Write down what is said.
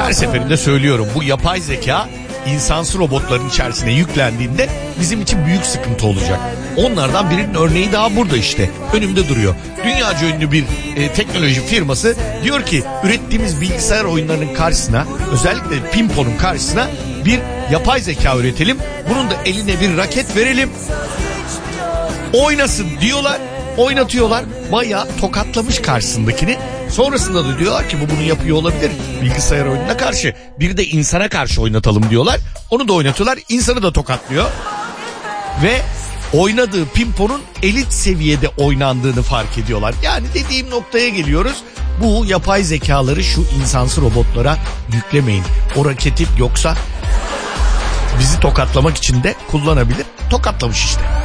Her seferinde söylüyorum, bu yapay zeka insansı robotların içerisine yüklendiğinde bizim için büyük sıkıntı olacak. Onlardan birinin örneği daha burada işte. Önümde duruyor. Dünyaca ünlü bir teknoloji firması diyor ki ürettiğimiz bilgisayar oyunlarının karşısına, özellikle Pimpo'nun karşısına bir yapay zeka üretelim. Bunun da eline bir raket verelim. Oynasın diyorlar. Oynatıyorlar. Bayağı tokatlamış karşısındakini. Sonrasında da diyorlar ki bu bunu yapıyor olabilir bilgisayar oyununa karşı. Bir de insana karşı oynatalım diyorlar. Onu da oynatıyorlar. İnsanı da tokatlıyor. Ve oynadığı Pimpo'nun elit seviyede oynandığını fark ediyorlar. Yani dediğim noktaya geliyoruz. Bu yapay zekaları şu insansı robotlara yüklemeyin. O raketi yoksa bizi tokatlamak için de kullanabilir. Tokatlamış işte.